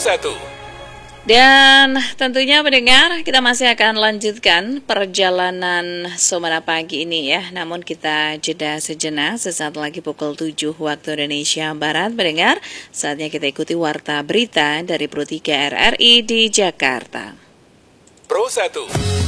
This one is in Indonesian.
1. Dan tentunya pendengar, kita masih akan lanjutkan perjalanan Somana pagi ini ya. Namun kita jeda sejenak, sesaat lagi pukul 7 waktu Indonesia Barat. Pendengar, saatnya kita ikuti warta berita dari Pro 3 RRI di Jakarta. Pro 1.